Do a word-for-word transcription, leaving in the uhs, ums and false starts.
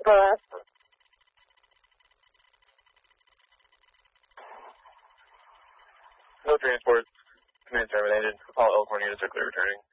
bus. No transport. Command terminated. All Elkhorn units are clear returning.